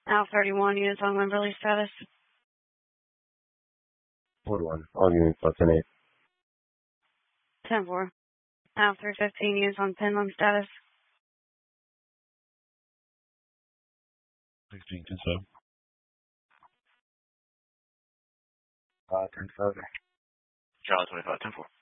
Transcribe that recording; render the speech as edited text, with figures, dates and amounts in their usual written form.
Al 31 units on Wimberley status. Ward 1. All units less than 8. 10-4. Al 315 units on Penland status. 16 consent. 10 further. Charlie 25, 10-4.